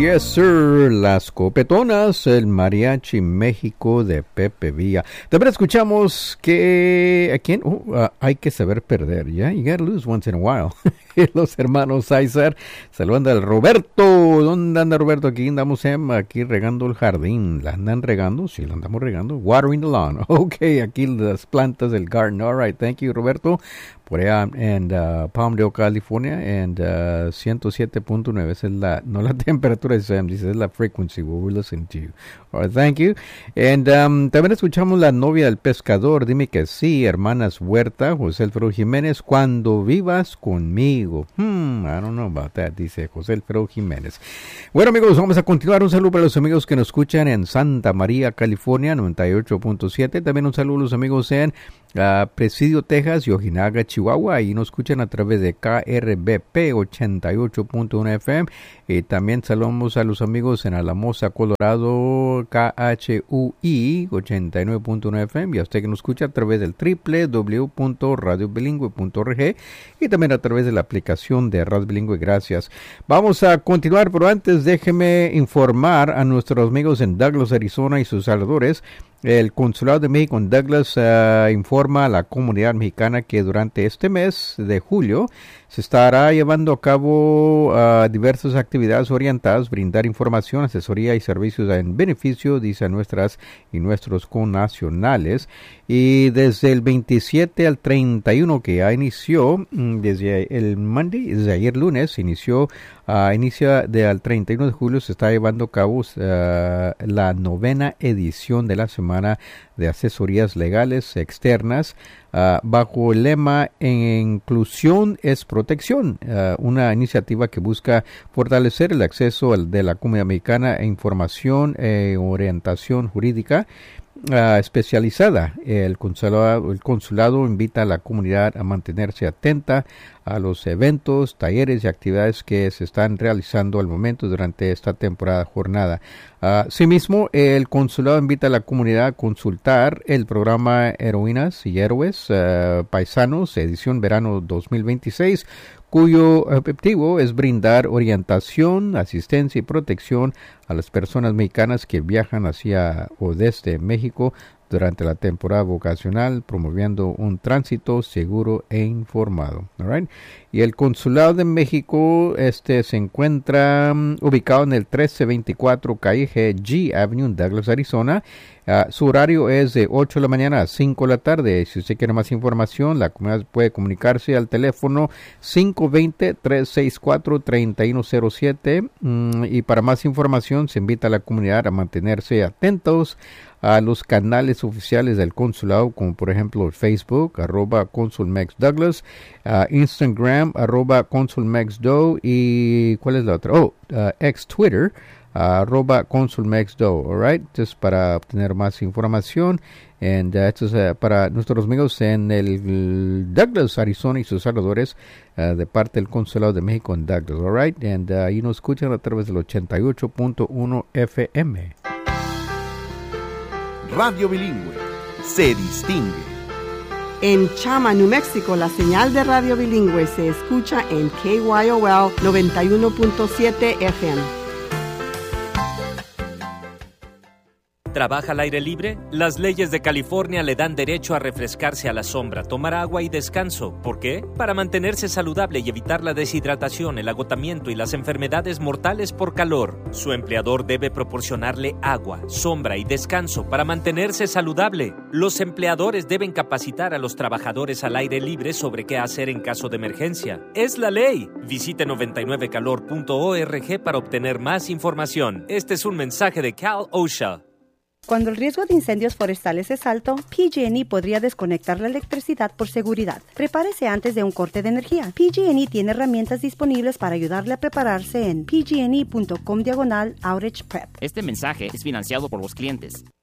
yes sir, las copetonas, el mariachi México de Pepe Villa. También escuchamos que, ¿a quién? Hay que saber perder, ¿ya? You gotta lose once in a while. Los hermanos César, saludando al Roberto. ¿Dónde anda Roberto? Aquí andamos aquí regando el jardín. ¿La andan regando? Sí, la andamos regando. Watering the lawn. Ok, aquí las plantas del garden. All right, thank you Roberto. Por allá en Palmdale, California, en 107.9. Esa es no la temperatura de Sam, dice, es la frequency where we listen to you. All right, thank you. And también escuchamos La novia del pescador, dime que sí, hermanas Huerta, José Alfredo Jiménez, cuando vivas conmigo. I don't know about that, dice José Alfredo Jiménez. Bueno amigos, vamos a continuar. Un saludo para los amigos que nos escuchan en Santa María, California, 98.7. También un saludo a los amigos en Presidio, Texas y Ojinaga, Chihuahua. Ahí nos escuchan a través de KRBP 88.1 FM. Y también saludamos a los amigos en Alamosa, Colorado, KHUI 89.1 FM. Y a usted que nos escucha a través del www.radiobilingüe.org y también a través de la aplicación de Radio Bilingüe. Gracias. Vamos a continuar, pero antes déjeme informar a nuestros amigos en Douglas, Arizona y sus alrededores. El Consulado de México en Douglas informa a la comunidad mexicana que durante este mes de julio se estará llevando a cabo diversas actividades orientadas, brindar información, asesoría y servicios en beneficio, dice, a nuestras y nuestros connacionales. Y desde el 27 al 31 que ya inició, desde el Monday, desde ayer lunes, inicia al 31 de julio, se está llevando a cabo la 9ª edición de la Semana de Asesorías Legales Externas, bajo el lema Inclusión es Protección, una iniciativa que busca fortalecer el acceso de la comunidad mexicana a información e orientación jurídica especializada. El consulado invita a la comunidad a mantenerse atenta a los eventos, talleres y actividades que se están realizando al momento durante esta temporada jornada. Asimismo, el consulado invita a la comunidad a consultar el programa Heroínas y Héroes Paisanos, edición verano 2026, cuyo objetivo es brindar orientación, asistencia y protección a las personas mexicanas que viajan hacia o desde México durante la temporada vocacional, promoviendo un tránsito seguro e informado. All right. Y el Consulado de México se encuentra ubicado en el 1324 calle G Avenue en Douglas, Arizona. Su horario es de 8 de la mañana a 5 de la tarde. Si usted quiere más información, la comunidad puede comunicarse al teléfono 520-364-3107. Y para más información, se invita a la comunidad a mantenerse atentos a los canales oficiales del consulado, como por ejemplo Facebook, @ConsulMexDouglas, Instagram, @ConsulMexDo, y ¿cuál es la otra? Ex Twitter, @ConsulMexDo, alright, entonces para obtener más información. Esto es para nuestros amigos en el Douglas, Arizona y sus alrededores, de parte del Consulado de México en Douglas, alright, ahí nos escuchan a través del 88.1 FM. Radio Bilingüe se distingue. En Chama, New Mexico, la señal de Radio Bilingüe se escucha en KYOL 91.7 FM. ¿Trabaja al aire libre? Las leyes de California le dan derecho a refrescarse a la sombra, tomar agua y descanso. ¿Por qué? Para mantenerse saludable y evitar la deshidratación, el agotamiento y las enfermedades mortales por calor. Su empleador debe proporcionarle agua, sombra y descanso para mantenerse saludable. Los empleadores deben capacitar a los trabajadores al aire libre sobre qué hacer en caso de emergencia. ¡Es la ley! Visite 99calor.org para obtener más información. Este es un mensaje de Cal OSHA. Cuando el riesgo de incendios forestales es alto, PG&E podría desconectar la electricidad por seguridad. Prepárese antes de un corte de energía. PG&E tiene herramientas disponibles para ayudarle a prepararse en pgne.com/outage prep. Este mensaje es financiado por los clientes.